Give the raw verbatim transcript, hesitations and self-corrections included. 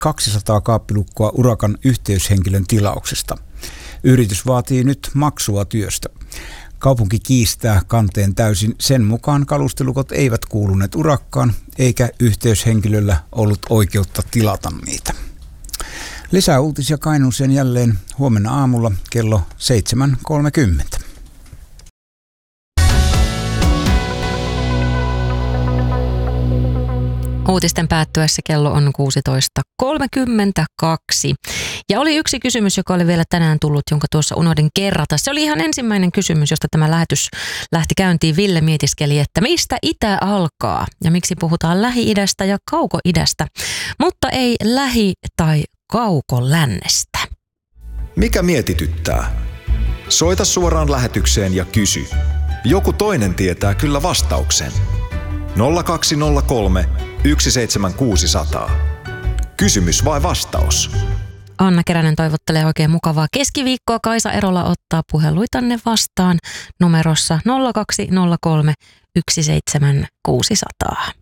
kaksisataa kaappilukkoa urakan yhteyshenkilön tilauksesta. Yritys vaatii nyt maksua työstä. Kaupunki kiistää kanteen täysin. Sen mukaan kalustelukot eivät kuuluneet urakkaan, eikä yhteyshenkilöllä ollut oikeutta tilata niitä. Lisää uutisia Kainuuseen jälleen huomenna aamulla kello seitsemän kolmekymmentä. Uutisten päättyessä kello on kuusitoista kolmekymmentäkaksi. Ja oli yksi kysymys, joka oli vielä tänään tullut, jonka tuossa unohdin kerrata. Se oli ihan ensimmäinen kysymys, josta tämä lähetys lähti käyntiin. Ville mietiskeli, että mistä itä alkaa ja miksi puhutaan Lähi-idästä ja Kauko-idästä, mutta ei lähi- tai kauko-lännestä. Mikä mietityttää? Soita suoraan lähetykseen ja kysy. Joku toinen tietää kyllä vastauksen. nolla kaksi nolla kolme yksi seitsemän kuusi nolla nolla. Kysymys vai vastaus? Anna Keränen toivottelee oikein mukavaa keskiviikkoa. Kaisa Erola ottaa puheluitanne vastaan numerossa nolla kaksi nolla kolme yksi seitsemän kuusi nolla nolla.